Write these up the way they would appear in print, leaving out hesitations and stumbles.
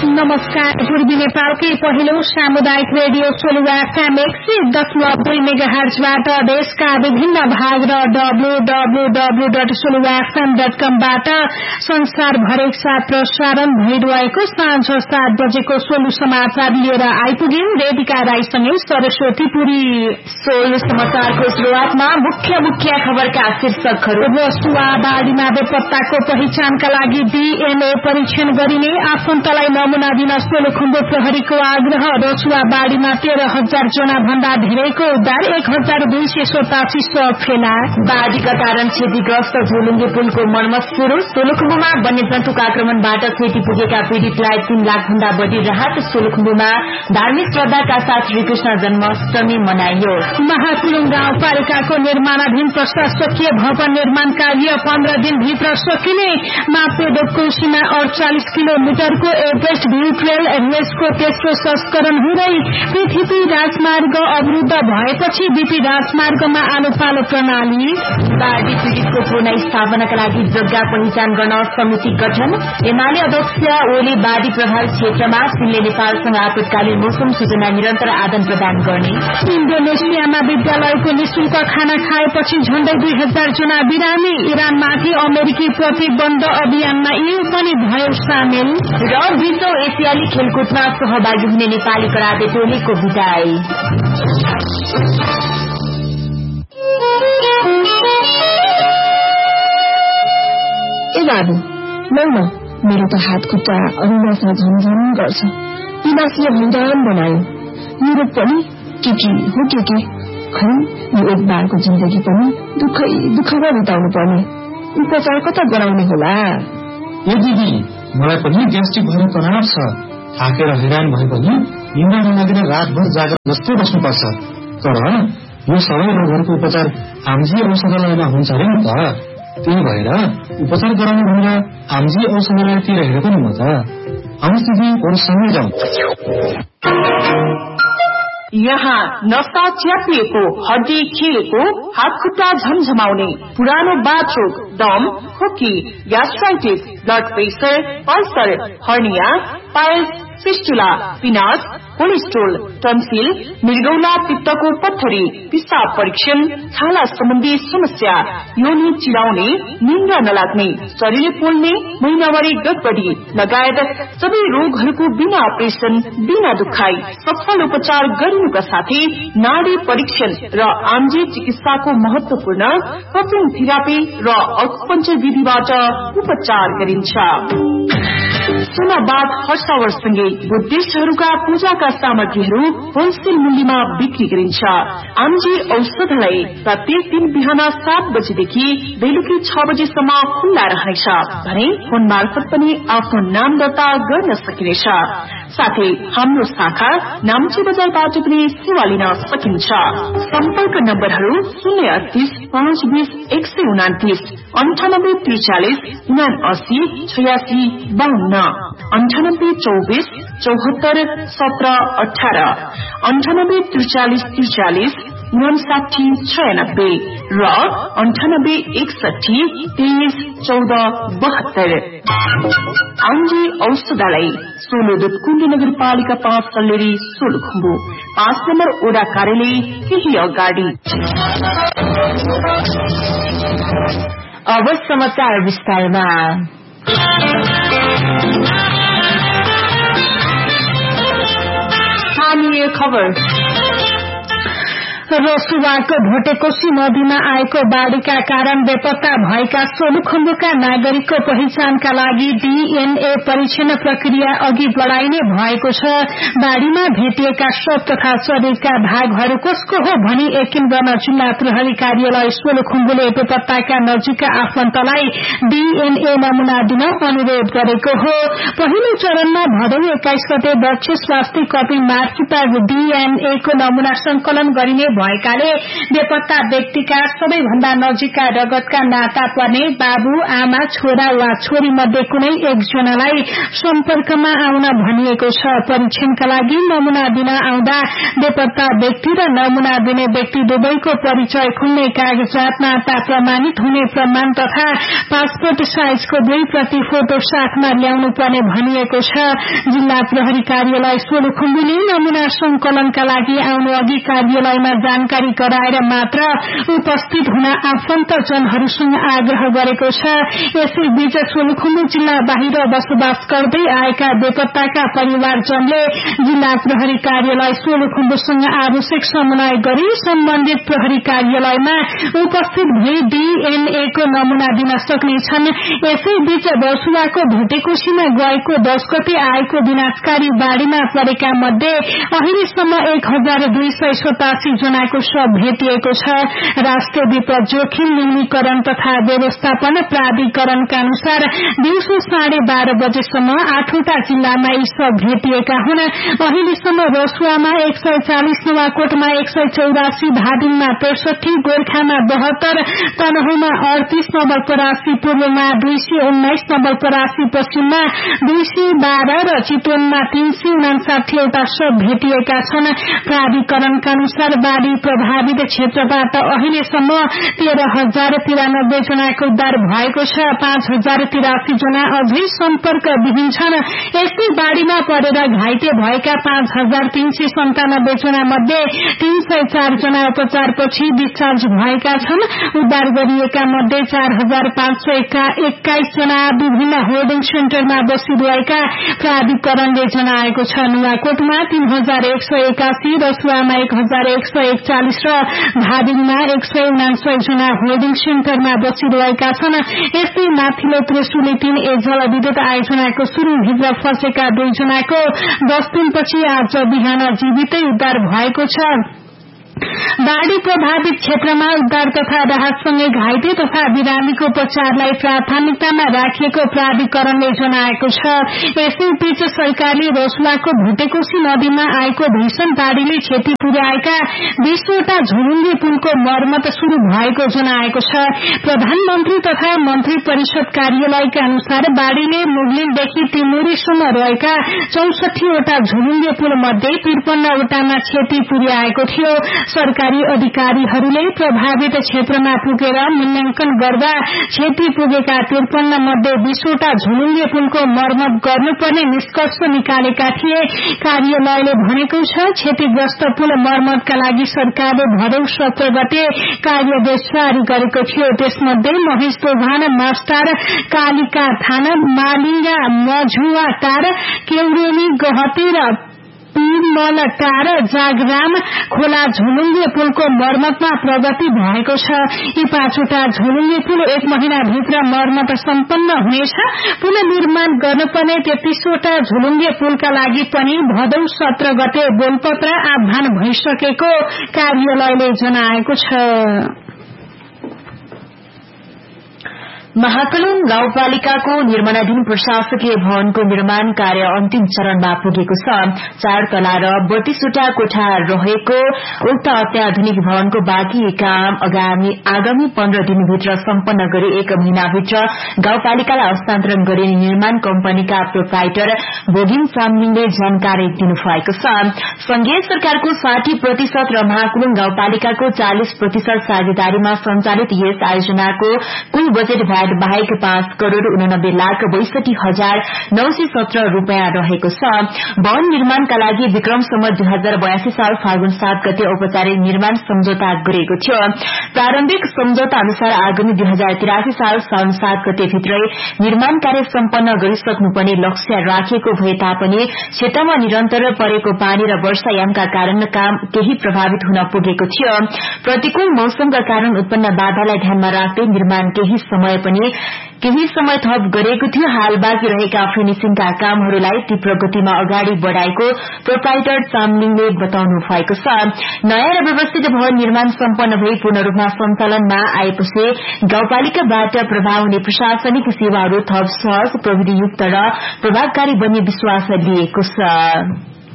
नमस्कार। पूर्वी नेपालकै पहिलो सामुदायिक रेडियो सोलुवा FM 100.2 मेगाहर्जबाट देशका विभिन्न भाग र www.soluvafm.com बाट संसारभर एकसाथ प्रसारण भइरहेको साँझ 7 बजेको सोलु समाचार लिएर आइपुग्यौं। रेडिका राईसँगै सरस्वती पुरी। सोलु समाचारको शुरूआतमा मुख्य खबरका शीर्षकहरू। रसुवा बाढीमा बेपत्ताको पहिचानका लागि DNA परीक्षण गरिने, आफन्तलाई नमुना दिन सोलुखुम्बु प्रहरीको आग्रह। रसुवा बाढीमा 13,000 जना भन्दा धेरैको उद्धार, 1,287 शव फेला। बाढीका कारण क्षतिग्रस्त झोलुङ्गे पुलको मर्मत शुरू। सोलुखुम्बुमा वन्यजन्तुको आक्रमणबाट क्षति पुगेका पीड़ितलाई 3 लाख भन्दा बढ़ी राहत। सोलुखुम्बुमा धार्मिक श्रद्धाका साथ श्रीकृष्ण जन्माष्टमी मनाइयो। महाकुलुङ गाउँपालिकाको निर्माणाधीन प्रशासकीय भवन निर्माण कार्य 15 दिनभित्र सकिने। मापेदोपको सीमा 48 किलोमिटरको एभरेस्ट भ्यू ट्रेल रेसको तेस्रो संस्करण हुँदै। पृथ्वी राजमार्ग अवरुद्ध भएपछि बीपी राजमार्गमा आलोपालो प्रणाली। बाढी पीड़ितको पुनर्स्थापनाका लागि जग्गा पहिचान गर्न समिति गठन। एमाले अध्यक्ष ओली बाढी प्रभावित क्षेत्रमा चीनले नेपालसँग आपतकालीन मौसम सूचना निरन्तर आदान प्रदान गर्ने। इन्डोनेसियामा विद्यालयको निशुल्क खाना खाएपछि झण्डै 2,000 जना बिरामी। इरानमाथि अमेरिकी प्रतिबन्ध अभियानमा EU पनि भयो सामेल। र 20औं एसियाली खेलकुदमा सहभागी हुने नेपाली कराते टोलीको विदाई। ए बाबु लौ न, मेरो त हात खुट्टा अरुणासा झमझम गर्छ। पिनासीले हैरान बनायो। युरोप पनि के हो के खै, यो एक बारको जिन्दगी पनि दुःखमा बिताउनु पर्ने। उपचार कता गराउने होला? ए दिदी, मलाई पनि ग्यास्ट्रिक भएर तनाव छ। थाकेर हैरान भए पनि निन्द्रा नलागेर रातभर जागर जस्तै बस्नुपर्छ। तर यो सबै रोगहरूको उपचार आमजी औषधालयमा हुन्छ अरे नि त। त्यही भएर उपचार गराउनु भनेर आमजी औषधालयतिर हेरेको नि म त। आउनुहोस् दिदी, अरूसँगै जाउँ। यहाँ नसा च्यापिएको, हड्डी खिएको, हात खुट्टा झमझमाउने, पुरानो बाथरोग, दम, खोकी, gastritis, blood pressure, ulcer, hernia, piles, fistula, पिनास, cholesterol, tonsil, मृगौला, पित्तको पत्थरी, पिसाब परीक्षण, छाला सम्बन्धी समस्या, योनि चिराउने, निन्द्रा नलाग्ने, शरीर पोल्ने, महिनावारी गडबडी लगायत सबै रोगहरूको बिना अपरेसन, बिना दुखाई सफल उपचार गरिनुका साथै नाडी परीक्षण र आम्जे चिकित्साको महत्वपूर्ण कपिङ थेरापी र अकुपञ्चर विधिबाट उपचार गरिन्छ। सुनाबाद हर्षावरसँगै बुद्धिस्टहरूका पूजाका सामग्रीहरू होलसेल मूल्यमा बिक्री गरिन्छ। आमजी औषधालय प्रत्येक दिन बिहान 7 बजेदेखि बेलुकी 6 बजेसम्म खुल्ला रहनेछ भने फोन मार्फत पनि आफ्नो नाम दर्ता गर्न सकिनेछ। साथै हाम्रो शाखा नाम्ची बजारबाट पनि सेवा लिन सकिन्छ। सम्पर्क नम्बरहरू 038 520 129, 98 43 79 86 52, 98 24 74 17 18, 98 43 43 59 96 र 98 61 23 14 72। आमजी औषधालय सोलो दुधकुण्ड नगरपालिका 5 सल्लेरी सोलुखुम्बु, 5 नम्बर ओडा कार्यालय केही अगाडि। अब समाचार विस्तारमा। स्थानीय खबर। रसुवाको भोटेकोशी नदीमा आएको बाढीका कारण बेपत्ता भएका सोलुखुम्बुका नागरिकको पहिचानका लागि DNA परीक्षण प्रक्रिया अघि बढ़ाइने भएको छ। बाढीमा भेटिएका शव तथा शरीरका भागहरू कसको हो भनी यकिन गर्न जिल्ला प्रहरी कार्यालय सोलुखुम्बुले बेपत्ताका नजिकका आफन्तलाई DNA नमूना दिन अनुरोध गरेको हो। पहिलो चरणमा भदौ 21 गते दक्ष स्वास्थ्य कपी मार्फत DNA को नमूना संकलन गरिने भएकाले बेपत्ता व्यक्तिका सबैभन्दा नजिकका रगतका नाता पर्ने बाबु, आमा, छोरा वा छोरी मध्ये कुनै एकजनालाई सम्पर्कमा आउन भनिएको छ। परीक्षणका लागि नमूना दिन आउँदा बेपत्ता व्यक्ति र नमूना दिने व्यक्ति दुवैको परिचय खुल्ने कागजात, नाता प्रमाणित हुने प्रमाण तथा पासपोर्ट साइजको 2 प्रति फोटो साथमा ल्याउनु पर्ने भनिएको छ। जिल्ला प्रहरी कार्यालय सोलुखुम्बुले नमूना संकलनका लागि आउनु अघि कार्यालयमा जानकारी गराएर मात्र उपस्थित हुन आफन्तजनहरूसँग आग्रह गरेको छ। यसैबीच सोलुखुम्बु जिल्ला बाहिर बसोबास गर्दै आएका बेपत्ताका परिवारजनले जिल्ला प्रहरी कार्यालय सोलुखुम्बुसँग आवश्यक समन्वय गरी सम्बन्धित प्रहरी कार्यालयमा उपस्थित भई DNA को नमूना दिन सक्नेछन्। यसैबीच बसुवाको भुटेकोशीमा गएको 10 गते आएको विनाशकारी बाढ़ीमा परेका मध्ये अहिलेसम्म 1287 जनाको शव भेटिएको छ। राष्ट्रिय विपद जोखिम न्यूनीकरण तथा व्यवस्थापन प्राधिकरणका अनुसार दिउँसो 12:30 बजेसम्म 8वटा जिल्लामा यी शव भेटिएका हुन्। अहिलेसम्म रसुवामा 140, नुवाकोटमा 184, धादिङमा 63, गोर्खामा 72, तनहुमा 38, नवलपरासी पूर्वमा 219, नवलपरासी पश्चिममा 212 र चितवनमा 359 वटा शव भेटिएका छन्। प्राधिकरणका अनुसार बाढ़ी प्रभावित क्षेत्रबाट अहिलेसम्म 13,093 जनाको उद्धार भएको छ। 5,083 जना अझै सम्पर्कविहीन छन्। यस्तै बाढ़ीमा परेर घाइते भएका 5,397 जना मध्ये 304 जना उपचारपछि डिस्चार्ज भएका छन्। उद्धार गरिएका मध्ये 4,521 जना विभिन्न होल्डिङ सेन्टरमा बसिरहेका प्राधिकरणले जनाएको छ। नुवाकोटमा 3,181, रसुवामा 1,141 र धादिङमा 179 जना होल्डिङ सेन्टरमा बसिरहेका छन्। यस्तै माथिल्लो त्रिशुली 3A जलविद्युत आयोजनाको सुरुङभित्र फँसेका 2 जनाको 10 दिनपछि आज बिहान जीवितै उद्धार भएको छ। बाढ़ी प्रभावित क्षेत्रमा उद्धार तथा राहतसँगै घाइते तथा बिरामीको उपचारलाई प्राथमिकतामा राखिएको प्राधिकरणले जनाएको छ। यसैबीच सरकारले रसुवाको भुटेकोशी नदीमा आएको भीषण बाढ़ीले क्षति पुर्याएका 20वटा झुलुङ्गे पुलको मर्मत शुरू भएको जनाएको छ। प्रधानमन्त्री तथा मन्त्री परिषद कार्यालयका अनुसार बाढ़ीले मुगलिनदेखि तिमुरीसम्म रहेका 64वटा झुलुङ्गे पुल मध्ये 53वटामा क्षति पुर्याएको थियो। सरकारी अधिकारीहरूले प्रभावित क्षेत्रमा पुगेर मूल्याङ्कन गर्दा क्षति पुगेका 53 मध्ये 20वटा झुलुङ्गे पुलको मर्मत गर्नुपर्ने निष्कर्ष निकालेका थिए। कार्यालयले भनेको छ क्षतिग्रस्त पुल मर्मतका लागि सरकारले भदौ 17 गते कार्यदेश जारी गरेको थियो। त्यसमध्ये महेश दोभान, मास्टार, कालिका थाना, मालिङ्गा, मझुवा टार, केउरेनी, गहते र पिरमलटार, जागराम खोला झुलुङ्गे पुलको मर्मतमा प्रगति भएको छ। यी 5वटा झुलुङ्गे पुल 1 महिनाभित्र मर्मत सम्पन्न हुनेछ। पुनर्निर्माण गर्नुपर्ने 33वटा झुलुङ्गे पुलका लागि पनि भदौ 17 गते बोलपत्र आह्वान भइसकेको कार्यालयले जनाएको छ। महाकलुङ गाउँपालिकाको निर्माणाधीन प्रशासकीय भवनको निर्माण कार्य अन्तिम चरणमा पुगेको छ। 4 तला र 32वटा कोठा रहेको उक्त अत्याधुनिक भवनको बाँकी काम आगामी 15 दिनभित्र सम्पन्न गरी 1 महिनाभित्र गाउँपालिकालाई हस्तान्तरण गरिने निर्माण कम्पनीका प्रोप्राइटर भोगिम चामलिङले जानकारी दिनुभएको छ। संघीय सरकारको 60% र महाकलुङ गाउँपालिकाको 40% साझेदारीमा सञ्चालित यस आयोजनाको कुल बजेट बाहेक 5 करोड़ 89,62,917 रूपियाँ रहेको छ। भवन निर्माणका लागि विक्रम सम्वत 2082 साल फागुन 7 गते औपचारिक निर्माण सम्झौता गरिएको थियो। प्रारम्भिक सम्झौता अनुसार आगामी 2083 साल साउन 7 गते भित्रै निर्माण कार्य सम्पन्न गरिसक्नुपर्ने लक्ष्य राखिएको भए तापनि क्षेत्रमा निरन्तर परेको पानी र वर्षायामका कारण काम केही प्रभावित हुन पुगेको थियो। प्रतिकूल मौसमका कारण उत्पन्न बाधालाई ध्यानमा राख्दै निर्माण केही समय थप गरिएको थियो। हाल बाँकी रहेका फिनिशिङका कामहरूलाई तीव्र गतिमा अगाडि बढ़ाएको प्रोप्राइटर चामलिङले बताउनु भएको छ। नयाँ र व्यवस्थित भवन निर्माण सम्पन्न भई पूर्ण रूपमा सञ्चालनमा आएपछि गाउँपालिकाबाट प्रभाव हुने प्रशासनिक सेवाहरू थप सहज, प्रविधियुक्त र प्रभावकारी बन्ने विश्वास लिएको छ।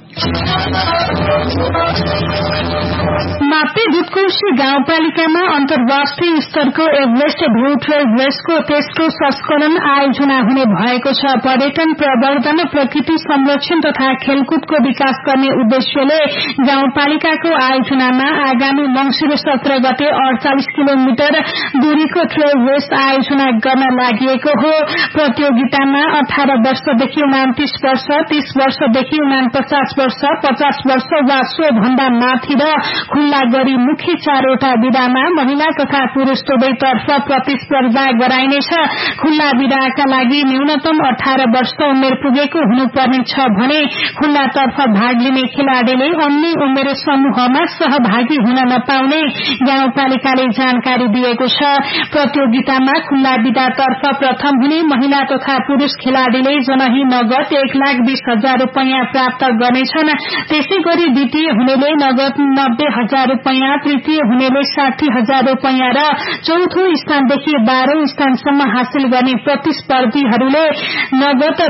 मापी दुधकोशी गाउँपालिकामा अन्तर्राष्ट्रिय स्तरको एभरेस्ट भ्यू ट्रेल रेसको तेस्रो संस्करण आयोजना हुने भएको छ। पर्यटन प्रवर्धन, प्रकृति संरक्षण तथा खेलकुदको विकास गर्ने उद्देश्यले गाउँपालिकाको आयोजनामा आगामी मंसिर 17 गते 48 किलोमिटर दूरीको ट्रेल रेस आयोजना गर्न लागि हो। प्रतियोगितामा 18 वर्षदेखि 29 वर्ष, 30 वर्षदेखि 49 वर्ष, 50 वर्ष वा सो भन्दा माथि र खुल्ला गरी मुख्य 4वटा विधामा महिला तथा पुरूष दुवैतर्फ प्रतिस्पर्धा गराइनेछ। खुल्ला विधाका लागि न्यूनतम 18 वर्ष उमेर पुगेको हुनुपर्ने छ भने खुल्लातर्फ भाग लिने खेलाड़ीले अन्य उमेर समूहमा सहभागी हुन नपाउने गाउँपालिकाले जानकारी दिएको छ। प्रतियोगितामा खुल्ला विधातर्फ प्रथम हुने महिला तथा पुरूष खेलाड़ीले जनही नगद 1,20,000 रूपियाँ प्राप्त गर्नेछन्। त्यसै गरी द्वितीय हुनेले नगद 90,000 रूपियाँ, तृतीय हुनेले 60,000 रूपियाँ र चौथो स्थानदेखि 12औं स्थानसम्म हासिल गर्ने प्रतिस्पर्धीहरूले नगद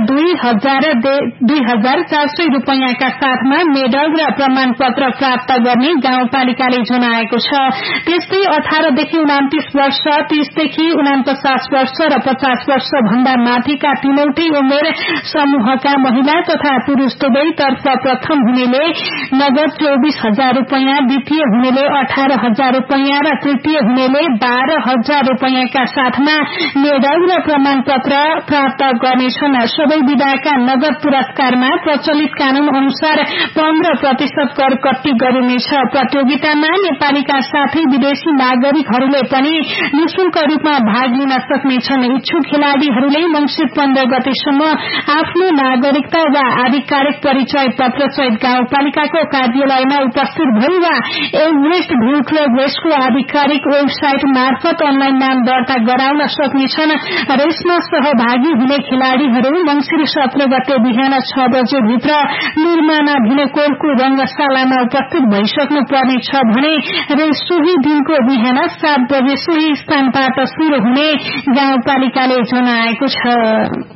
2,400 रूपियाँका साथमा मेडल र प्रमाण पत्र प्राप्त गर्ने गाउँपालिकाले जनाएको छ। त्यस्तै 18 देखि 29 वर्ष, 30 देखि 49 वर्ष र 50 वर्ष भन्दा माथिका तीनवटै उमेर समूहका महिला तथा पुरूष दुवैतर्फ प्रथम हुनेले नगद 24,000 रूपियाँ, द्वितीय हुनेले 18,000 रूपियाँ र तृतीय हुनेले 12,000 रूपियाँका साथमा मेडल र प्रमाण पत्र प्राप्त गर्नेछन्। सबै विधाका नगद पुरस्कारमा प्रचलित कानून अनुसार 15% कर कट्टी गरिनेछ। प्रतियोगितामा नेपालीका साथै विदेशी नागरिकहरूले पनि निशुल्क रूपमा भाग लिन सक्नेछन्। इच्छुक खेलाड़ीहरूले मंसिर 15 गतेसम्म आफ्नो नागरिकता वा आधिकारिक परिचय पत्र सहित गाउँपालिकाको कार्यालयमा उपस्थित भई वा एभरेस्ट भ्यू ट्रेल रेसको आधिकारिक वेबसाइट मार्फत अनलाइन नाम दर्ता गराउन सक्नेछन्। रेसमा सहभागी हुने खेलाड़ीहरू मंसिर 17 गते बिहान 6 बजे भित्र निर्माणा भिनेकोलको रंगशालामा उपस्थित भइसक्नु पर्ने छ भने रेस सोही दिनको बिहान 7 बजे सोही स्थानबाट शुरू हुने गाउँपालिकाले जनाएको छ।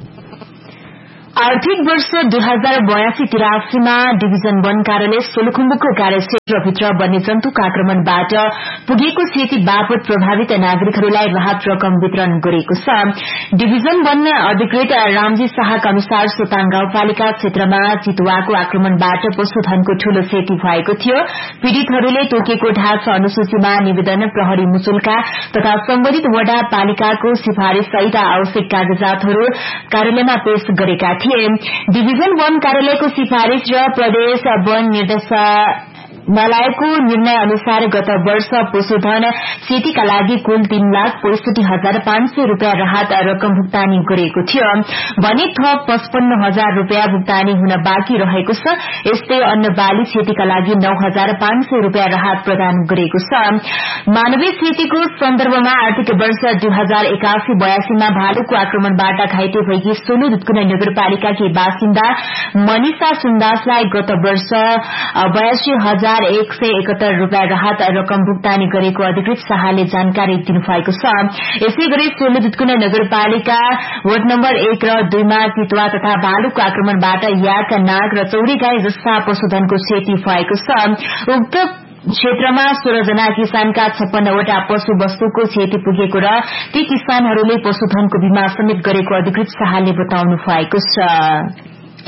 आर्थिक वर्ष 2082-83 मा डिभिजन 1 कार्यालय सोलुखुम्बुको कार्यक्षेत्रभित्र वन्यजन्तुको आक्रमणबाट पुगेको क्षति बापत प्रभावित नागरिकहरूलाई राहत रकम वितरण गरिएको छ। डिभिजन 1 अधिकृत रामजी शाहका अनुसार सोताङ गाउँपालिका क्षेत्रमा चितुवाको आक्रमणबाट पशुधनको ठूलो क्षति भएको थियो। पीड़ितहरूले तोकेको ढाँचा अनुसूचीमा निवेदन, प्रहरी मुचुल्का तथा सम्बन्धित वडा पालिकाको सिफारिश सहित आवश्यक कागजातहरू कार्यालयमा पेश गरेका थिए। डिभिजन 1 कार्यालयको सिफारिश र प्रदेश वन निर्देशनालयको निर्णय अनुसार गत वर्ष पशुधन क्षतिका लागि कुल 3,65,500 रूपियाँ राहत रकम भुक्तानी गरिएको थियो भने थप 55,000 रूपियाँ भुक्तानी हुन बाँकी रहेको छ। यस्तै अन्य बाली क्षतिका लागि 9,500 रूपियाँ राहत प्रदान गरिएको छ। मानवीय क्षतिको सन्दर्भमा आर्थिक वर्ष 2081-82 मा भालुको आक्रमणबाट घाइते भएकी सोलु दुधकुना नगरपालिकाकी बासिन्दा मनिषा सुन्दासलाई गत वर्ष 82,171 रूपियाँ राहत रकम भुक्तानी गरेको अधिकृत शाहले जानकारी दिनुभएको छ। यसै गरी सोलु दुधकुना नगरपालिका वार्ड नम्बर 1 र 2 मा चितुवा तथा भालुको आक्रमणबाट याक, नाग र चौरी गाई जस्ता पशुधनको क्षति भएको छ। उक्त क्षेत्रमा 16 जना किसानका 56वटा पशु वस्तुको क्षति पुगेको र ती किसानहरूले पशुधनको बीमा समेत गरेको अधिकृत शाहले बताउनु भएको छ।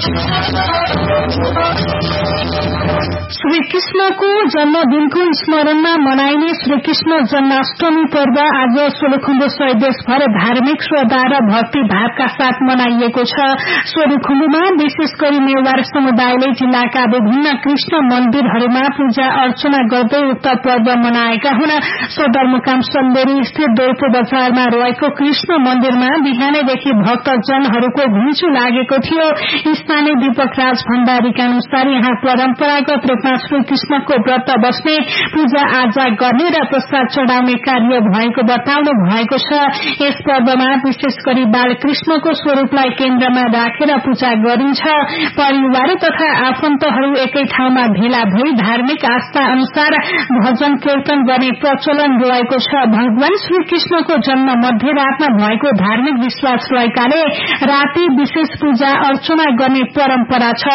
श्रीकृष्णको जन्मदिनको स्मरणमा मनाइने श्रीकृष्ण जन्माष्टमी पर्व आज सोलुखुम्बु सहित देशभर धार्मिक श्रद्धा र भक्ति भावका साथ मनाइएको छ। सोलुखुम्बुमा विशेष गरी नेवार समुदायले जिल्लाका विभिन्न कृष्ण मन्दिरहरूमा पूजा अर्चना गर्दै उक्त पर्व मनाएका हुन्। सदरमुकाम सन्देरी स्थित दोलपो बजारमा रहेको कृष्ण मन्दिरमा बिहानैदेखि भक्तजनहरूको घुइँचो लागेको थियो। स्थानीय दीपक राज भण्डारीका अनुसार यहाँ परम्परागत रूपमा श्रीकृष्णको व्रत बस्ने, पूजा आजा गर्ने र प्रसाद चढ़ाउने कार्य भएको बताउनु भएको छ। यस पर्वमा विशेष गरी बालकृष्णको स्वरूपलाई केन्द्रमा राखेर पूजा गरिन्छ। परिवार तथा आफन्तहरू एकै ठाउँमा भेला भई धार्मिक आस्था अनुसार भजन कीर्तन गर्ने प्रचलन रहेको छ। भगवान श्रीकृष्णको जन्म मध्यरातमा भएको धार्मिक विश्वास रहेकाले राति विशेष पूजा अर्चना गर्ने मनाउने परम्परा छ।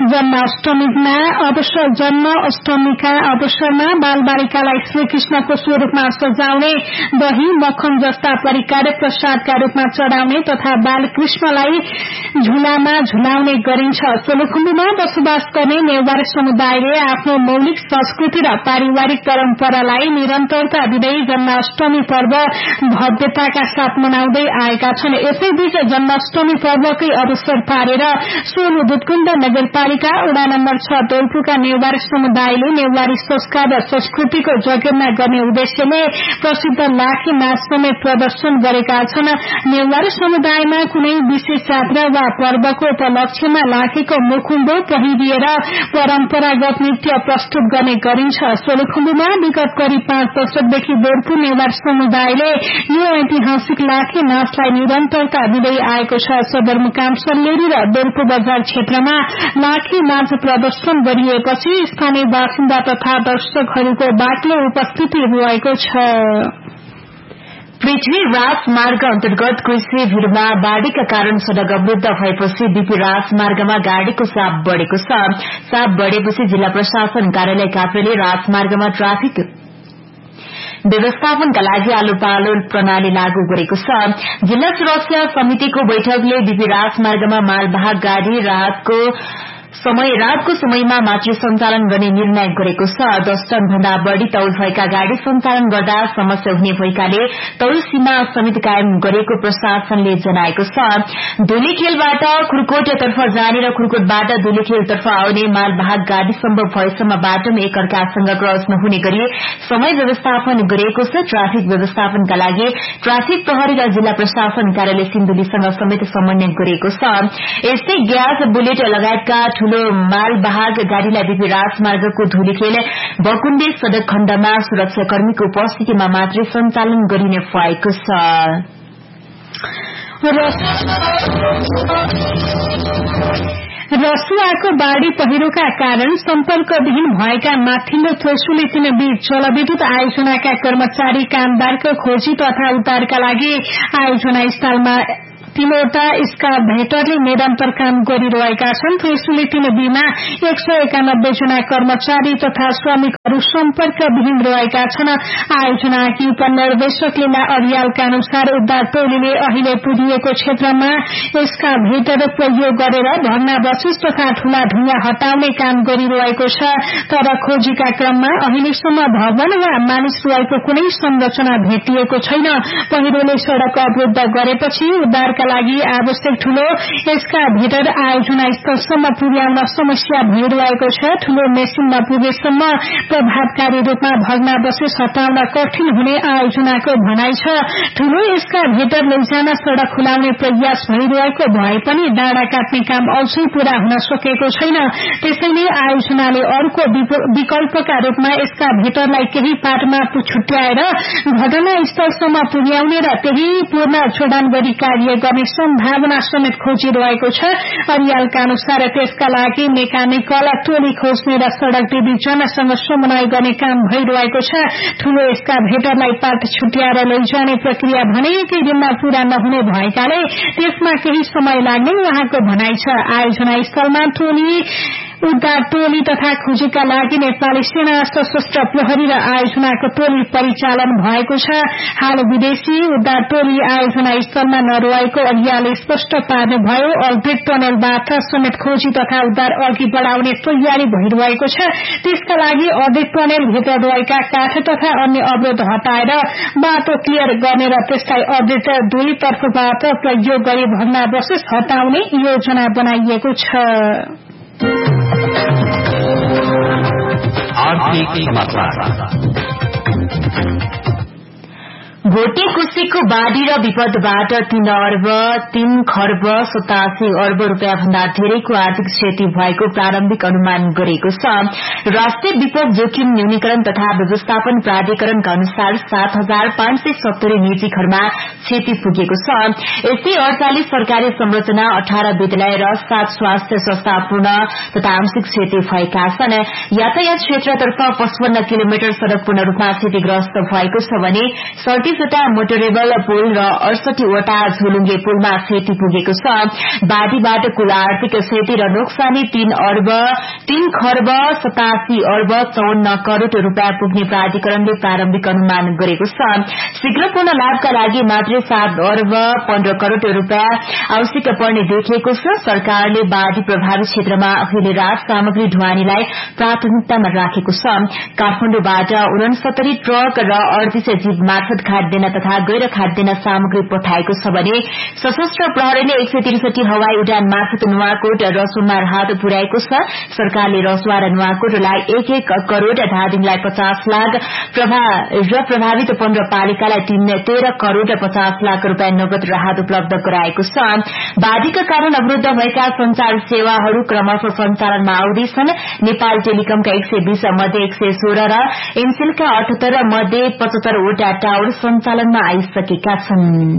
जन्माष्टमीका अवसरमा बालबालिकालाई श्रीकृष्णको स्वरूपमा सजाउने, दही मक्खन जस्ता परिकार प्रसादका रूपमा चढ़ाउने तथा बालकृष्णलाई झूलामा झुलाउने गरिन्छ। सोलुखुम्बुमा बसोबास गर्ने नेवार समुदायले आफ्नो मौलिक संस्कृति र पारिवारिक परम्परालाई निरन्तरता दिँदै जन्माष्टमी पर्व भव्यताका साथ मनाउँदै आएका छन्। यसैबीच जन्माष्टमी पर्वकै अवसर पारेर सोलु दुधकुण्ड नगरपालिका वडा नम्बर 6 दोलपुका नेवार समुदायले नेवारी संस्कार र संस्कृतिको जगेर्ना गर्ने उद्देश्यले प्रसिद्ध लाखे नाच समेत प्रदर्शन गरेका छन्। नेवार समुदायमा कुनै विशेष जात्रा वा पर्वको उपलक्ष्यमा लाखेको मुखुम्बो पहिरिएर परम्परागत नृत्य प्रस्तुत गर्ने गरिन्छ। सोलुखुम्बुमा विगत करिब 5 दशकदेखि दोलपु नेवार समुदायले यो ऐतिहासिक लाखे नाचलाई निरन्तरता दिँदै आएको छ। सदरमुकाम सल्लेरी र दोलपु बजार क्षेत्रमा लाखे नाच प्रदर्शन गरिएपछि स्थानीय बासिन्दा तथा दर्शकहरूको बाक्लो उपस्थिति रहेको छ। पृथ्वी राजमार्ग अन्तर्गत कृषि भिडमा बाढ़ीका कारण सड़क अवरूद्ध भएपछि बीपी राजमार्गमा गाड़ीको चाप बढ़ेको छ। चाप बढ़ेपछि जिल्ला प्रशासन कार्यालय काभ्रेले राजमार्गमा ट्राफिक व्यवस्थापनका लागि आलो पालो प्रणाली लागू गरेको छ। जिल्ला सुरक्षा समितिको बैठकले बीपी राजमार्गमा मालवाहक गाड़ी रातको समयमा मात्र सञ्चालन गर्ने निर्णय गरेको छ। 10 टन भन्दा बढ़ी तौल भएका गाड़ी सञ्चालन गर्दा समस्या हुने भएकाले तौल सीमा समेत कायम गरेको प्रशासनले जनाएको छ। धुलीखेलबाट खुरकोटतर्फ जाने र खुरकोटबाट धुलीखेलतर्फ आउने मालवाहक गाड़ी सम्भव भएसम्म बाटोमा एकअर्कासँग क्रस नहुने गरी समय व्यवस्थापन गरिएको छ। ट्राफिक व्यवस्थापनका लागि ट्राफिक प्रहरी र जिल्ला प्रशासन कार्यालय सिन्धुलीसँग समेत समन्वय गरिएको छ। यस्तै ग्यास बुलेट लगायतका ठूलो मालवाहक गाड़ीलाई बीपी राजमार्गको धुलीखेल बकुण्डे सड़क खण्डमा सुरक्षाकर्मीको उपस्थितिमा मात्रै सञ्चालन गरिने भएको छ। रसुवाको बाढ़ी पहिरोका कारण सम्पर्कविहीन भएका माथिल्लो त्रिशुली 3 बीच जलविद्युत आयोजनाका कर्मचारी कामदारको खोजी तथा उद्धारका लागि आयोजना स्थलमा 3वटा स्काभेटरले निरन्तर काम गरिरहेका छन्। त्रिशुली 3 बीमा 191 जना कर्मचारी तथा श्रमिकहरू सम्पर्कविहीन रहेका छन्। आयोजनाकी उपनिर्देशक लीला अर्यालका अनुसार उद्धार टोलीले अहिले पुगिएको क्षेत्रमा स्काभेटर प्रयोग गरेर भग्नावशेष तथा ठूला ढुङ्गा हटाउने काम गरिरहेको छ। तर खोजीका क्रममा अहिलेसम्म भवन वा मानिस रहेको कुनै संरचना भेटिएको छैन। पहिरोले सड़क अवरूद्ध गरेपछि उद्धारका लागि आवश्यक ठूलो एस्काभेटर आयोजना स्थलसम्म पुर्याउन समस्या भइरहेको छ। ठूलो मेसिन नपुगेसम्म प्रभावकारी रूपमा भग्नावशेष हटाउन कठिन हुने आयोजनाको भनाइ छ। ठूलो एस्काभेटर लैजान सड़क खुलाउने प्रयास भइरहेको भए पनि डाँडा काट्ने काम अझै पूरा हुन सकेको छैन। त्यसैले आयोजनाले अर्को विकल्पका रूपमा एस्काभेटरलाई केही पाटमा छुट्याएर घटनास्थलसम्म पुर्याउने र त्यही पूर्ण जोडान गरी कार्य गर्ने सम्भावना समेत खोजिरहेको छ। अर्यालका अनुसार त्यसका लागि मेकानिकल टोली खोज्ने र सड़क डिभिजनसँग समन्वय गर्ने काम भइरहेको छ। ठूलो एस्काभेटरलाई पाट छुट्याएर लैजाने प्रक्रिया भने एकै दिनमा पूरा नहुने भएकाले त्यसमा केही समय लाग्ने उहाँको भनाइ छ। आयोजना स्थलमा उद्धार टोली तथा खोजीका लागि नेपाली सेना, सशस्त्र प्रहरी र आयोजनाको टोली परिचालन भएको छ। हाल विदेशी उद्धार टोली आयोजना स्थलमा नरहेको अर्यालले स्पष्ट पार्नुभयो। अल्ब्रेट टनलबाट समेत खोजी तथा उद्धार अघि बढ़ाउने तयारी भइरहेको छ। त्यसका लागि अल्ब्रेट टनलभित्र रहेका काठ तथा अन्य अवरोध हटाएर बाटो क्लियर गर्ने र त्यसलाई अल्ब्रेट 2 तर्फबाट प्रयोग गरी भग्नावशेष हटाउने योजना बनाइएको छ। आर्थिक समाचार। भोटे कुशीको बाढ़ी र विपदबाट 3 अर्ब 3 खर्ब 87 अर्ब रूपियाँ भन्दा धेरैको आर्थिक क्षति भएको प्रारम्भिक अनुमान गरेको छ। राष्ट्रिय विपद जोखिम न्यूनीकरण तथा व्यवस्थापन प्राधिकरणका अनुसार 7570 निजी घरमा क्षति पुगेको छ। यस्तै 48 सरकारी संरचना, 18 विद्यालय र 7 स्वास्थ्य संस्था पूर्ण तथा आंशिक क्षति भएका छन्। यातायात क्षेत्रतर्फ 55 किलोमिटर सड़क पूर्ण रूपमा क्षतिग्रस्त भएको छ भने 37 वटा मोटरेबल पुल र 68 वटा झोलुङ्गे पुलमा क्षति पुगेको छ। बाढीबाट कुल आर्थिक क्षति र नोक्सानी 3 खर्ब 87 अर्ब 54 करोड़ रूपियाँ पुग्ने प्राधिकरणले प्रारम्भिक अनुमान गरेको छ। शीघ्र पूर्ण लाभका लागि मात्रै 7 अर्ब 15 करोड़ रूपियाँ आवश्यक पर्ने देखिएको छ। सरकारले बाढी प्रभावित क्षेत्रमा अहिले राहत सामग्री ढुवानीलाई प्राथमिकतामा राखेको छ। काठमाडौँबाट 69 ट्रक र 38 जीप मार्फत खाद्यान्न तथा गैर खाद्यान्न सामग्री पठाएको छ भने सशस्त्र प्रहरीले 163 हवाई उडान मार्फत नुवाकोट रसुवामा राहत पुर्याएको छ। सरकारले रसुवा र नुवाकोटलाई 1 करोड़, धादिङलाई 50 लाख र प्रभावित 15 पालिकालाई 13 करोड़ 50 लाख रूपियाँ नगद राहत उपलब्ध गराएको छ। बाढीका कारण अवरूद्ध भएका संचार सेवाहरू क्रमशः सञ्चालनमा आउँदैछन्। नेपाल टेलिकमका 120 मध्ये 116 र एनसेलका 78 मध्ये 75 वटा टावर सञ्चालनमा आइसकेका छन्।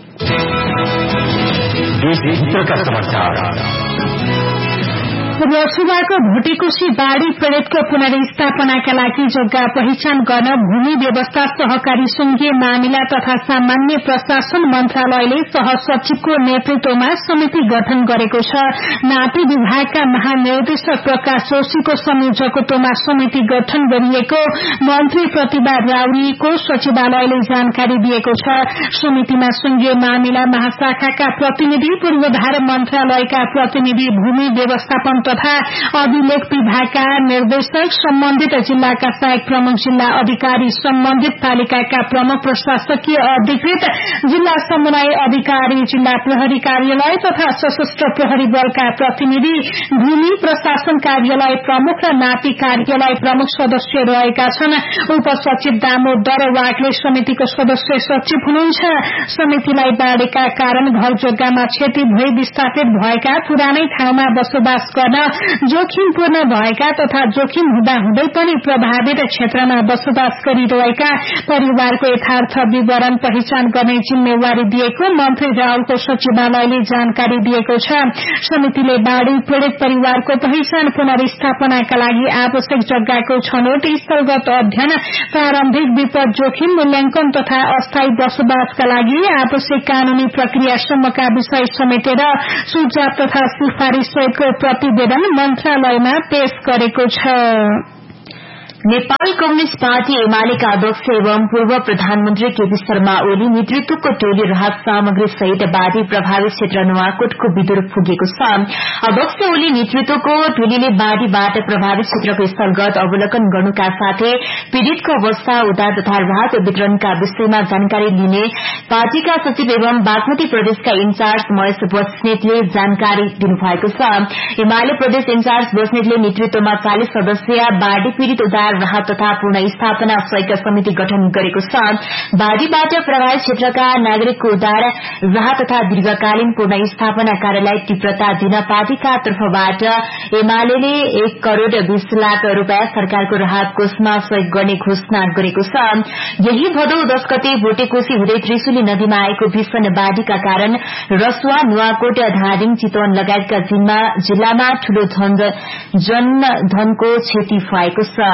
रसुवाको भोटेकोशी बाढ़ी पीड़ितको पुनर्स्थापनाका लागि जग्गा पहिचान गर्न भूमि व्यवस्था सहकारी संघीय मामिला तथा सामान्य प्रशासन मन्त्रालयले सहसचिवको नेतृत्वमा समिति गठन गरेको छ। नापी विभागका महानिर्देशक प्रकाश जोशीको संयोजकत्वमा समिति गठन गरिएको मन्त्री प्रतिभा राउरीको सचिवालयले जानकारी दिएको छ। समितिमा संघीय मामिला महाशाखाका प्रतिनिधि, पूर्वाधार मन्त्रालयका प्रतिनिधि, भूमि व्यवस्थापन तथा अभिलेख विभागका निर्देशक, सम्बन्धित जिल्लाका सहायक प्रमुख जिल्ला अधिकारी, सम्बन्धित पालिकाका प्रमुख प्रशासकीय अधिकृत, जिल्ला समन्वय अधिकारी, जिल्ला प्रहरी कार्यालय तथा सशस्त्र प्रहरी बलका प्रतिनिधि, भूमि प्रशासन कार्यालय प्रमुख र नापी कार्यालय प्रमुख सदस्य रहेका छन्। उपसचिव दामोदर वाग्ले समितिको सदस्य सचिव हुनुहुन्छ। समितिलाई बाढीका कारण घर जग्गामा क्षति भई विस्थापित भएका, पुरानै ठाउँमा बसोबास गर्न जोखिमपूर्ण भएका तथा जोखिम हुँदाहुँदै पनि प्रभावित क्षेत्रमा बसोबास गरिरहेका परिवारको यथार्थ विवरण पहिचान गर्ने जिम्मेवारी दिएको मन्त्री राउलको सचिवालयले जानकारी दिएको छ। समितिले बाढ़ी पीड़ित परिवारको पहिचान, पुनर्स्थापनाका लागि आवश्यक जग्गाको छनौट, स्थलगत अध्ययन, प्रारम्भिक विपद जोखिम मूल्याङ्कन तथा अस्थायी बसोबासका लागि आवश्यक कानूनी प्रक्रियासम्मका विषय समेटेर सुझाव तथा सिफारिश सहितको प्रतिवेदन मन्त्रालयमा पेश गरेको छ। नेपाल कम्युनिष्ट पार्टी एमालेका अध्यक्ष एवं पूर्व प्रधानमन्त्री केपी शर्मा ओली नेतृत्वको टोली राहत सामग्री सहित बाढ़ी प्रभावित क्षेत्र नुवाकोटको विदुर पुगेको छ। अध्यक्ष ओली नेतृत्वको टोलीले बाढ़ीबाट प्रभावित क्षेत्रको स्थलगत अवलोकन गर्नुका साथै पीड़ितको अवस्था, उद्धार तथा राहत वितरणका विषयमा जानकारी लिने पार्टीका सचिव एवं बागमती प्रदेशका इन्चार्ज महेश बस्नेतले जानकारी दिनुभएको छ। एमाले प्रदेश इन्चार्ज बस्नेतले नेतृत्वमा 40 सदस्यीय बाढ़ी पीड़ित उद्धार, राहत तथा पुनर्स्थापना सहयोग समिति गठन गरेको छ। बाढ़ीबाट प्रभावित क्षेत्रका नागरिकको उद्धार, राहत तथा दीर्घकालीन पुनर्स्थापना कार्यलाई तीव्रता दिन पार्टीका तर्फबाट एमालेले 1 करोड़ 20 लाख रूपियाँ सरकारको राहत कोषमा सहयोग गर्ने घोषणा गरेको छ। यही भदौ 10 गते भोटेकोशी हुँदै त्रिशुली नदीमा आएको भीषण बाढ़ीका कारण रसुवा, नुवाकोट, धादिङ, चितवन लगायतका जिल्लामा ठूलो जनधनको क्षति भएको छ।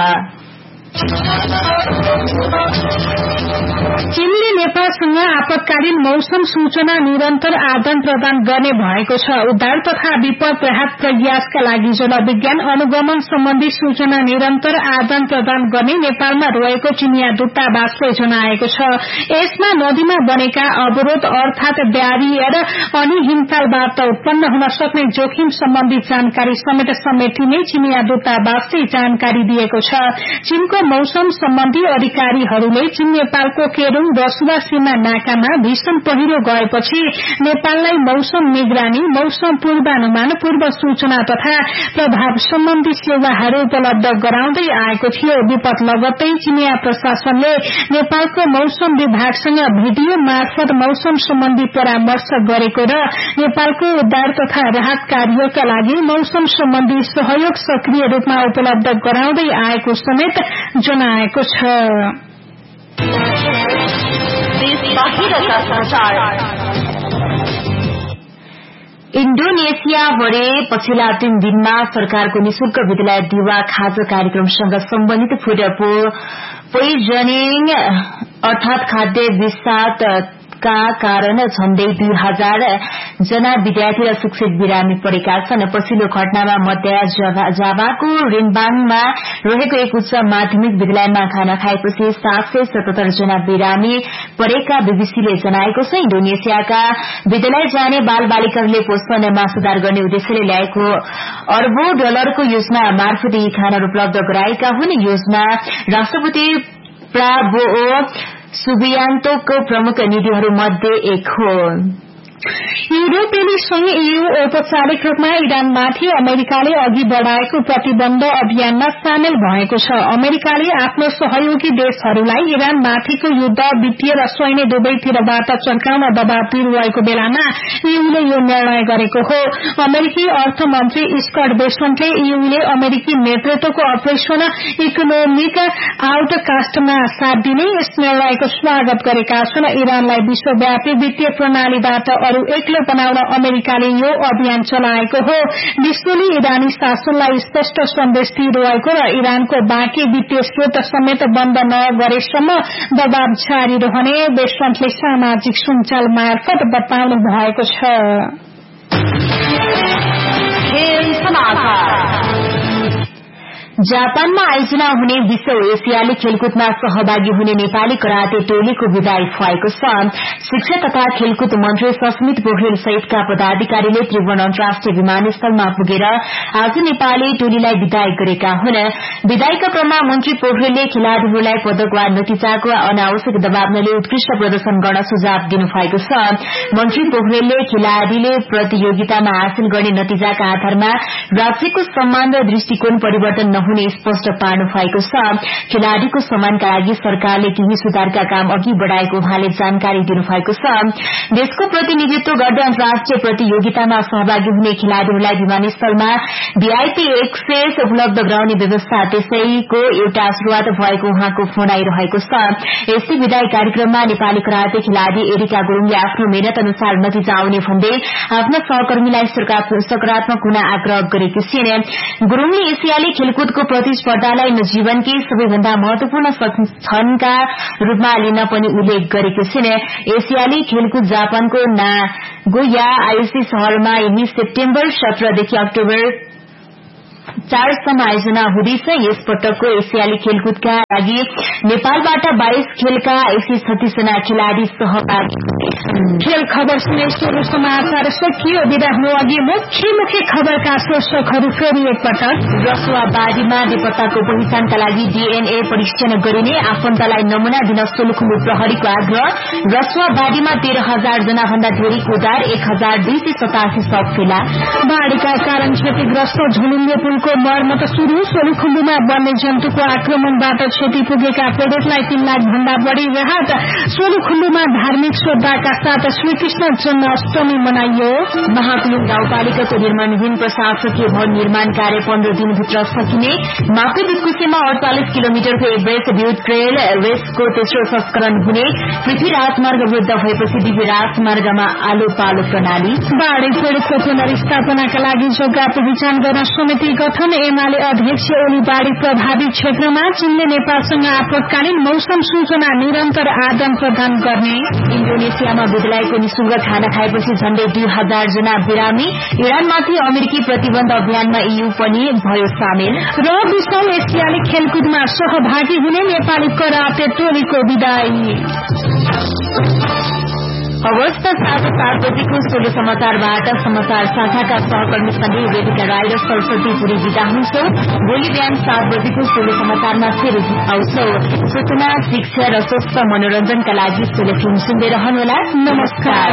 चीनले नेपालसँग आपतकालीन मौसम सूचना निरन्तर आदान प्रदान गर्ने भएको छ। उद्धार तथा विपद राहत प्रयासका लागि जलविज्ञान अनुगमन सम्बन्धी सूचना निरन्तर आदान प्रदान गर्ने नेपालमा रहेको चिनिया दूतावासले जनाएको छ। यसमा नदीमा बनेका अवरोध अर्थात ब्यारियर अनि हिमतालबाट उत्पन्न हुन सक्ने जोखिम सम्बन्धी जानकारी समेत समेटिने चिनिया दूतावासले जानकारी दिएको छ। चीनको मौसम सम्बन्धी अधिकारीहरूले चीन नेपालको केरुङ रसुवा सीमा नाकामा भीषण पहिरो गएपछि नेपाललाई मौसम निगरानी, मौसम पूर्वानुमान, पूर्व सूचना तथा प्रभाव सम्बन्धी सेवाहरू उपलब्ध गराउँदै आएको थियो। विपद लगत्तै चिनिया प्रशासनले नेपालको मौसम विभागसँग भिडियो मार्फत मौसम सम्बन्धी परामर्श गरेको र नेपालको उद्धार तथा राहत कार्यका लागि मौसम सम्बन्धी सहयोग सक्रिय रूपमा उपलब्ध गराउँदै आएको समेत जनाएको छ। इण्डोनेसिया भरे पछिल्ला 3 दिनमा सरकारको निशुल्क विद्यालय दिवा खाजा कार्यक्रमसँग सम्बन्धित पोइजनिङ अर्थात खाद्य विषाक्तका कारण झण्डै 2000 जना विद्यार्थी र शिक्षक बिरामी परेका छन्। पछिल्लो घटनामा मध्य जावाको रिम्बाङमा रहेको एक उच्च माध्यमिक विद्यालयमा खाना खाएपछि 777 जना बिरामी परेका बीबीसीले जनाएको छ। इन्डोनेसियाका विद्यालय जाने बाल बालिकाहरूले पोषणमा सुधार गर्ने उद्देश्यले ल्याएको अर्बौं डलरको योजना मार्फत यी खानाहरू उपलब्ध गराएका हुन्। योजना राष्ट्रपति प्राबोओ सुबियान्तोको प्रमुख नीतिहरूमध्ये एक हो। युरोपेली संघ EU औपचारिक रूपमा इरानमाथि अमेरिकाले अघि बढ़ाएको प्रतिबन्ध अभियानमा सामेल भएको छ। अमेरिकाले आफ्नो सहयोगी देशहरूलाई इरानमाथिको युद्ध वित्तीय र सैन्य दुवैतिरबाट चर्काउन दबाव दिइरहेको बेलामा EUले यो निर्णय गरेको हो। अमेरिकी अर्थमन्त्री स्कट बेसन्टले EUले अमेरिकी नेतृत्वको अपरेशन इकोनोमिक आउटकास्टमा साथ दिने यस निर्णयको स्वागत गरेका छन्। इरानलाई विश्वव्यापी वित्तीय प्रणालीबाट अरू एक्लो बनाउन अमेरिकाले यो अभियान चलाएको हो। विश्वले इरानी शासनलाई स्पष्ट सन्देश दिइरहेको र इरानको बाँकी वित्तीय स्रोत समेत बन्द नगरेसम्म दबाव जारी रहने बेसन्टले सामाजिक सञ्जाल मार्फत बताउनु भएको छ। जापानमा आयोजना हुने विश्व एसियाली खेलकुदमा सहभागी हुने नेपाली कराते टोलीको विदाई भएको छ। शिक्षा तथा खेलकुद मन्त्री सस्मित पोखरेल सहितका पदाधिकारीले त्रिभुवन अन्तर्राष्ट्रिय विमानस्थलमा पुगेर आज नेपाली टोलीलाई विदाई गरेका हुन्। विदाईका क्रममा मन्त्री पोखरेलले खेलाड़ीहरूलाई पदक वा नतिजाको अनावश्यक दबाव नलिई उत्कृष्ट प्रदर्शन गर्न सुझाव दिनुभएको छ। मन्त्री पोखरेलले खेलाड़ीले प्रतियोगितामा हासिल गर्ने नतिजाका आधारमा राज्यको सम्मान र दृष्टिकोण परिवर्तन नहुने स्पष्ट पार्नु भएको छ। खेलाड़ीको सम्मानका लागि सरकारले केही सुधारका काम अघि बढ़ाएको उहाँले जानकारी दिनुभएको छ। देशको प्रतिनिधित्व गर्दै अन्तर्राष्ट्रिय प्रतियोगितामा सहभागी हुने खेलाड़ीहरूलाई विमानस्थलमा वीआईपी एक्सेस उपलब्ध गराउने व्यवस्था त्यसैको एउटा शुरूआत भएको उहाँको भनाइरहेको छ। यस्तै विदाई कार्यक्रममा नेपाली कराते खेलाड़ी एरिका गुरूङले आफ्नो मेहनत अनुसार नतिजा आउने भन्दै आफ्ना सहकर्मीलाई सकारात्मक हुन आग्रह गरेकी छिन्। गुरूङले एसियाली खेलकुदको प्रतिस्पर्धालाई जीवनकै सबैभन्दा महत्वपूर्ण क्षणका रूपमा लिन पनि उल्लेख गरेको छिन्। एसियाली खेलकुद जापानको नागोया आयुषी शहरमा यही सेप्टेम्बर 17 देखि अक्टोबर 4 सम्म आयोजना हुँदैछ। यस पटकको एसियाली खेलकुदका लागि नेपालबाट 22 खेलका 136 जना खेलाड़ी सहभागी। खेल खबर सुने सुरु समाचार सकियो। बिदा हुनु अघि मुख्य खबरका शीर्षकहरू फेरि एकपटक। रसुवाबारीमा बेपत्ताको पहिचानका लागि DNA परीक्षण गरिने आफन्तलाई नमूना दिन सोलुखुम्बु प्रहरीको आग्रह। रसुवाबारीमा 13,000 जना भन्दा धेरैको उद्धार, 1,287 शव फेला। बाढ़ीका कारण क्षतिग्रस्त झुलुङ्गे पुलको मर्मत शुरू। सोलुखुम्बुमा वन्य जन्तुको आक्रमणबाट क्षति पुगेका पीड़ितलाई 3 लाख भन्दा बढ़ी राहत। सोलुखुम्बुमा धार्मिक श्रद्धाका साथ श्रीकृष्ण जन्माष्टमी मनाइयो। महाकुलुङ गाउँपालिकाको निर्माणहीन प्रशासकीय भवन निर्माण कार्य 15 दिनभित्र सकिने। मापी विकुसेमा 48 किलोमिटरको एभरेस्ट भ्यू ट्रेल रेसको तेस्रो संस्करण हुने। पृथ्वी राजमार्ग वृद्ध भएपछि दिव्य राजमार्गमा आलो पालो प्रणाली। बाढ़ी पीड़ितको पुनर्स्थापनाका लागि जग्गा पहिचान गर्न समिति गठन। एमाले अध्यक्ष ओली बाढ़ी प्रभावित क्षेत्रमा चीनले नेपालसँग आपतकालीन मौसम सूचना निरन्तर आदान प्रदान गर्ने। इन्डोनेसियामा विद्यालयको निशुल्क खाना खाएपछि झण्डै 2000 जना बिरामी। इरानमाथि अमेरिकी प्रतिबन्ध अभियानमा EU पनि भयो सामेल। र विश्व एसियाली खेलकुदमा सहभागी हुने नेपाली कराते टोलीको विदाई। अवस्था 7:07 बजेको सोलो समाचारबाट समाचार शाखाका सहकर्मी सन्जय वेदिका राई र सरस्वती पुरी विदा हुन्छौ। भोलि बिहान 7 बजेको सोलो समाचारमा फेरि आउँछौ। सूचना, शिक्षा र स्वस्थ मनोरञ्जनका लागि सोलो फिल्म सुन्दै रहनुहोला। नमस्कार।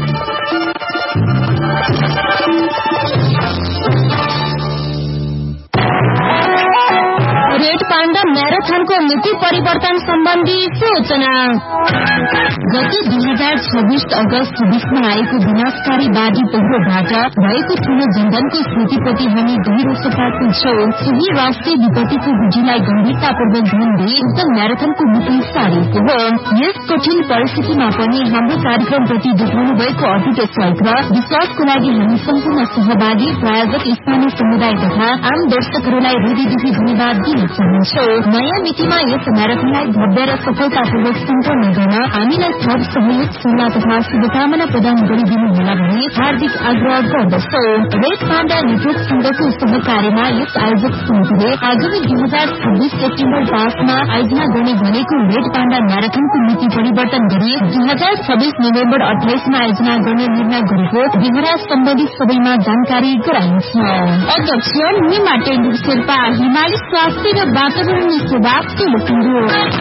रेड पाण्डा म्याराथनको मिति परिवर्तन सम्बन्धी सूचना। गत 2026 अगस्त 20मा आएको विनाशकारी बाढ़ी पहिरोबाट भएको ठूलो जनधनको क्षतिप्रति हामी गहिरो शोक छौं। सोही राष्ट्रिय विपत्तिको बुझीलाई गम्भीरतापूर्वक ध्यान दिई उक्त म्याराथनको मिति सारिएको हो। यस कठिन परिस्थितिमा पनि हाम्रो कार्यक्रमप्रति देखाउनु भएको अटुट सहयोग र विश्वासको लागि हामी सम्पूर्ण सहभागी, प्रायोजक, स्थानीय समुदाय तथा आम दर्शकहरूलाई हृदयदेखि धन्यवाद दिन चाहन्छु। गर्दछौ। नयाँ मितिमा यस म्याराथनलाई भव्य र सफलतापूर्वक सम्पन्न गर्न हामीलाई थप सहयोग सल्लाह तथा शुभकामना प्रदान गरिदिनु होला भनी हार्दिक आग्रह गर्दछौ। रेड पाण्डा नेटवर्क संघको सहकार्यमा यस आयोजक समितिले आगामी 2026 सेप्टेम्बर 5 मा आयोजना गर्ने भनेको रेड पाण्डा म्याराथनको मिति परिवर्तन गरी 2026 नोभेम्बर 28 मा आयोजना गर्ने निर्णय गरेको बिहार सम्बन्धित सबैमा जानकारी गराइन्छ। अध्यक्ष निमा टेन्डु शेर्पा हिमाली स्वास्थ्य र वातावरणीय सेवा सोलुखुम्बु।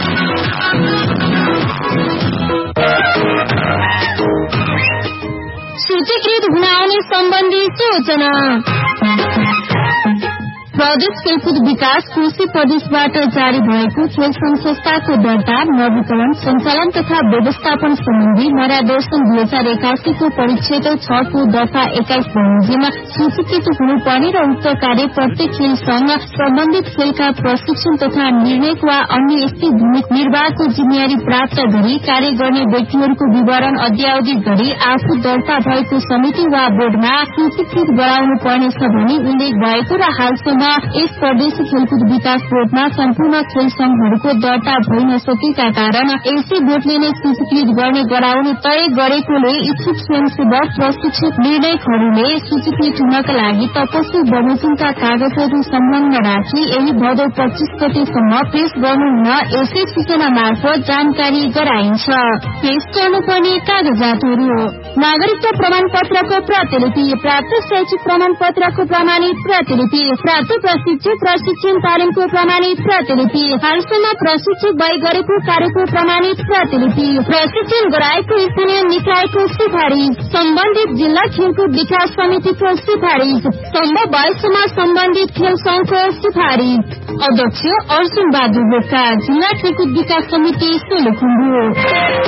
सूचीकृत हुन आउने सम्बन्धी सूचना। प्रदेश खेलकुद विकास कोशी प्रदेशबाट जारी भएको खेल संघ संस्थाको दर्ता नवीकरण सञ्चालन तथा व्यवस्थापन सम्बन्धी निर्देशन 2081 को परिच्छेद 6 को दफा 21 बमोजिम सूचीकृत हुनुपर्ने र उक्त कार्य प्रत्येक खेल संघ सम्बन्धित खेलका प्रशिक्षण तथा निर्णयक वा अन्य यस्तै भूमिका निर्वाहको जिम्मेवारी प्राप्त गरी कार्य गर्ने व्यक्तिहरूको विवरण अद्यावधि गरी आफू दर्ता भएको समिति वा बोर्डमा सूचीकृत गराउनु पर्नेछ भनी उल्लेख भएको र हालसम्म यस प्रदेश खेलकुद विकास बोर्डमा सम्पूर्ण खेल संघहरूको दर्ता भइ नसकेका कारण यसै बोर्डले नै सूचीकृत गर्ने गराउने तय गरेकोले इच्छुक स्वयंसेवक प्रशिक्षक निर्णयकहरूले सूचीकृत हुनका लागि तपस्वी बमोजिमका कागजहरू संलग्न राखी यही भदौ 25 गतेसम्म पेश गर्नु हुन यसै सूचना मार्फत जानकारी गराइन्छ। पेश गर्नुपर्ने कागजातहरू: नागरिकता प्रमाण पत्रको प्रतिलिपि, प्राप्त शैक्षिक प्रमाण पत्रको प्रमाणित प्रतिलिपि, प्राप्त प्रशिक्षक प्रशिक्षण तालिमको प्रमाणित प्रतिलिपि, हालसम्म प्रशिक्षक भई गरेको कार्यको प्रमाणित प्रतिलिपि, प्रशिक्षण गराएको स्थानीय निकायको सिफारिस, सम्बन्धित जिल्ला खेलकुद विकास समितिको सिफारिस, सम्भव भएसम्म सम्बन्धित खेल संघको सिफारिस। अध्यक्ष अर्जुन बहादुर बोका, जिल्ला खेलकुद विकास समिति सोलुखुम्बु।